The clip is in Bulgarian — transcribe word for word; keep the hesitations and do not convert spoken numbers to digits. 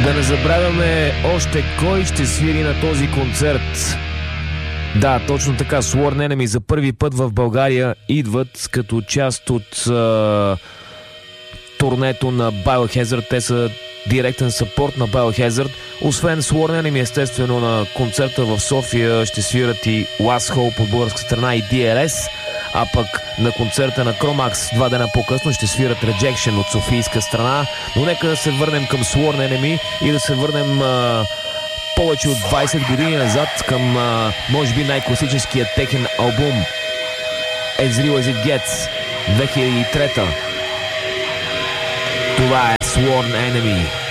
Да не забравяме още кой ще свири на този концерт. Да, точно така. Sworn Enemy за първи път в България идват като част от а, турнето на Biohazard. Те са директен съпорт на Biohazard. Освен Sworn Enemy, естествено, на концерта в София ще свират и Last Hope от българска страна и ди ар ес, а пък на концерта на Chromax два дена по-късно ще свират Rejection от софийска страна. Но нека да се върнем към Sworn Enemy и да се върнем а, повече от двайсет години назад към а, може би най-класическия техен албум As Real As It Gets, две хиляди и трета. Това е Sworn Enemy.